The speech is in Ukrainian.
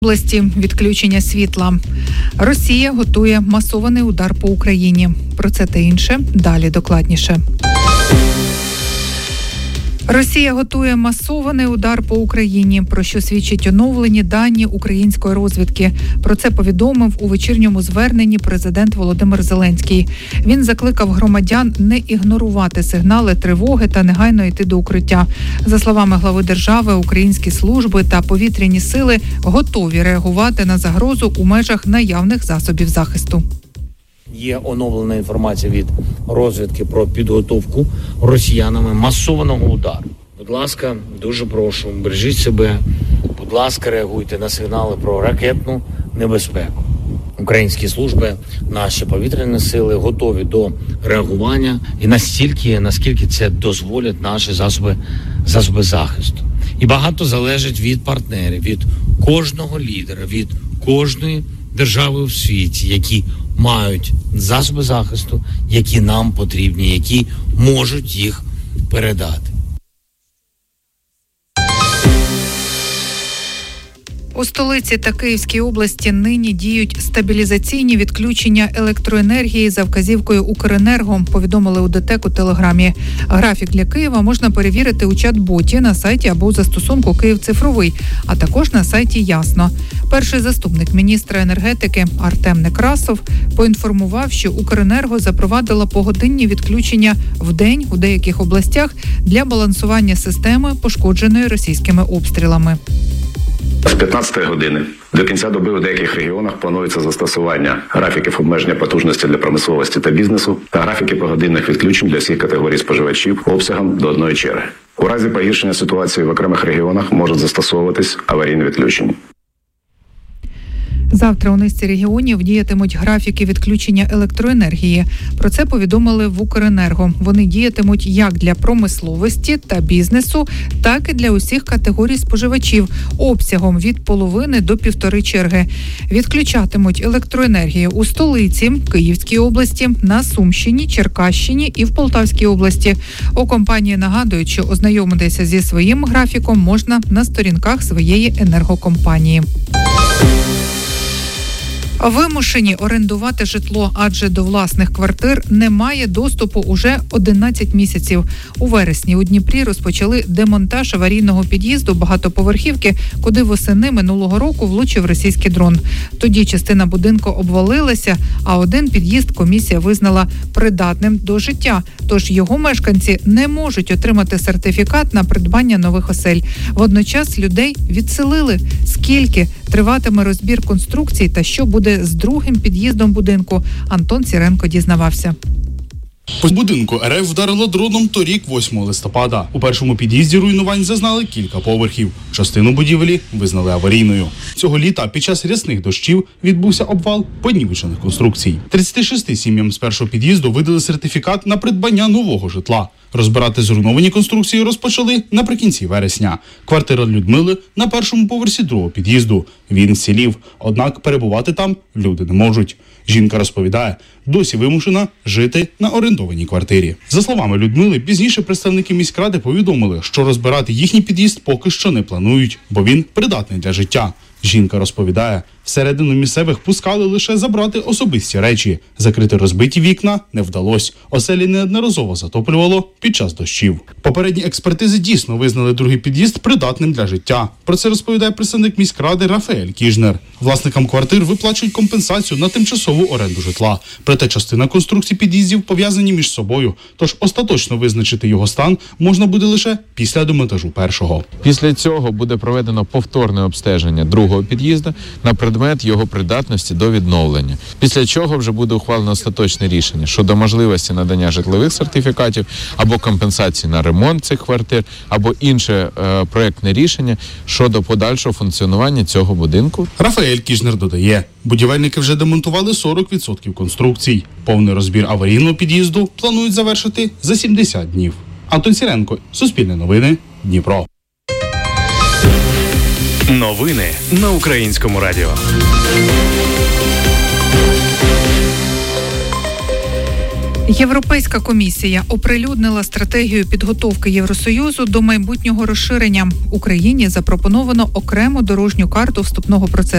області відключення світла. Росія готує масований удар по Україні. Про це та інше далі докладніше. Росія готує масований удар по Україні, про що свідчать оновлені дані української розвідки. Про це повідомив у вечірньому зверненні президент Володимир Зеленський. Він закликав громадян не ігнорувати сигнали тривоги та негайно йти до укриття. За словами глави держави, українські служби та повітряні сили готові реагувати на загрозу у межах наявних засобів захисту. Є оновлена інформація від розвідки про підготовку росіянами масованого удару. Будь ласка, дуже прошу, бережіть себе, будь ласка, реагуйте на сигнали про ракетну небезпеку. Українські служби, наші повітряні сили готові до реагування і настільки, наскільки це дозволять наші засоби захисту. І багато залежить від партнерів, від кожного лідера, від кожної держави в світі, які мають засоби захисту, які нам потрібні, які можуть їх передати. У столиці та Київській області нині діють стабілізаційні відключення електроенергії за вказівкою Укренерго, повідомили у ДТЕК у Телеграмі. Графік для Києва можна перевірити у чат-боті на сайті або у застосунку «Київ цифровий», а також на сайті «Ясно». Перший заступник міністра енергетики Артем Некрасов поінформував, що Укренерго запровадила погодинні відключення в день у деяких областях для балансування системи, пошкодженої російськими обстрілами. З 15 години до кінця доби у деяких регіонах планується застосування графіків обмеження потужності для промисловості та бізнесу та графіки погодинних відключень для всіх категорій споживачів обсягом до одної черги. У разі погіршення ситуації в окремих регіонах можуть застосовуватись аварійні відключення. Завтра у низці регіонів діятимуть графіки відключення електроенергії. Про це повідомили в Укренерго. Вони діятимуть як для промисловості та бізнесу, так і для усіх категорій споживачів обсягом від половини до півтори черги. Відключатимуть електроенергію у столиці, Київській області, на Сумщині, Черкащині і в Полтавській області. У компанії нагадують, що ознайомитися зі своїм графіком можна на сторінках своєї енергокомпанії. Вимушені орендувати житло, адже до власних квартир немає доступу уже 11 місяців. У вересні у Дніпрі розпочали демонтаж аварійного під'їзду багатоповерхівки, куди восени минулого року влучив російський дрон. Тоді частина будинку обвалилася, а один під'їзд комісія визнала придатним до життя. Тож його мешканці не можуть отримати сертифікат на придбання нових осель. Водночас людей відселили. Скільки триватиме розбір конструкцій та що буде з другим під'їздом будинку, Антон Сіренко дізнавався. По будинку РФ вдарило дроном торік 8 листопада. У першому під'їзді руйнувань зазнали кілька поверхів. Частину будівлі визнали аварійною. Цього літа під час рясних дощів відбувся обвал понівечених конструкцій. 36 сім'ям з першого під'їзду видали сертифікат на придбання нового житла. Розбирати зруйновані конструкції розпочали наприкінці вересня. Квартира Людмили на першому поверсі другого під'їзду. Він вцілів, однак перебувати там люди не можуть. Жінка розповідає, досі вимушена жити на орендованій квартирі. За словами Людмили, пізніше представники міськради повідомили, що розбирати їхній під'їзд поки що не планують, бо він придатний для життя. Жінка розповідає, всередину місцевих пускали лише забрати особисті речі. Закрити розбиті вікна не вдалося. Оселі неодноразово затоплювало під час дощів. Попередні експертизи дійсно визнали другий під'їзд придатним для життя. Про це розповідає представник міськради Рафаель Кіжнер. Власникам квартир виплачують компенсацію на тимчасову оренду житла. Проте частина конструкцій під'їздів пов'язані між собою. Тож остаточно визначити його стан можна буде лише після демонтажу першого. Після цього буде проведено повторне обстеження другого під'їзду на предмет його придатності до відновлення. Після чого вже буде ухвалено остаточне рішення щодо можливості надання житлових сертифікатів або компенсації на ремонт цих квартир, або інше проєктне рішення щодо подальшого функціонування цього будинку. Рафаель Кіжнер додає, будівельники вже демонтували 40% конструкцій. Повний розбір аварійного під'їзду планують завершити за 70 днів. Антон Сіренко, Суспільне новини, Дніпро. Новини на Українському радіо. Європейська комісія оприлюднила стратегію підготовки Євросоюзу до майбутнього розширення. Україні запропоновано окрему дорожню карту вступного процесу